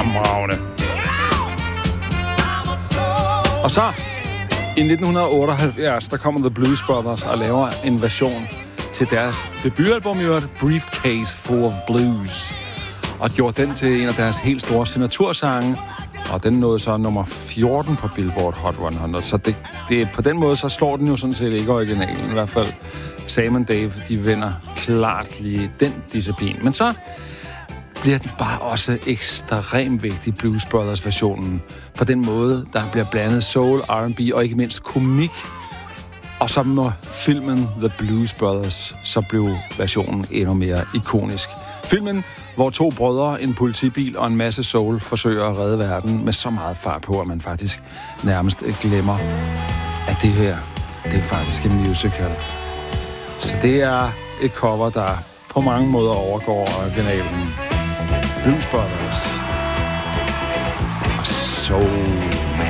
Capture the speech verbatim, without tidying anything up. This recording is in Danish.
fremragende. Og så i nitten otteoghalvfjerds, der kommer The Blues Brothers og laver en version til deres debutalbum, i øvrigt, Briefcase Full of Blues. Og gjorde den til en af deres helt store signatursange. Og den nåede så nummer fjorten på Billboard Hot hundrede. Så det, det, på den måde, så slår den jo sådan set ikke originalen. I hvert fald Sam and Dave, de vinder klart lige den disciplin. Men så bliver den bare også ekstremt vigtig, Blues Brothers-versionen. For den måde, der bliver blandet soul, R and B og ikke mindst komik. Og så må filmen The Blues Brothers, så blev versionen endnu mere ikonisk. Filmen, hvor to brødre, en politibil og en masse soul forsøger at redde verden med så meget fart på, at man faktisk nærmest glemmer, at det her, det er faktisk en musical. Så det er et cover, der på mange måder overgår originalen. Blues Brothers og Soul Man.